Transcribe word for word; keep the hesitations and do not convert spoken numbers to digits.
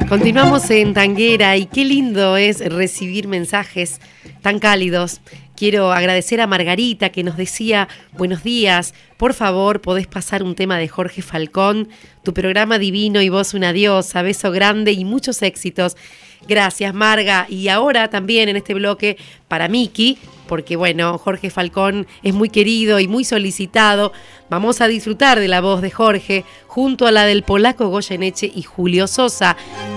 Continuamos en Tanguera y qué lindo es recibir mensajes tan cálidos. Quiero agradecer a Margarita que nos decía, buenos días, por favor, podés pasar un tema de Jorge Falcón, tu programa divino y vos una diosa, beso grande y muchos éxitos. Gracias, Marga. Y ahora también en este bloque para Miki, porque bueno, Jorge Falcón es muy querido y muy solicitado. Vamos a disfrutar de la voz de Jorge junto a la del polaco Goyeneche y Julio Sosa.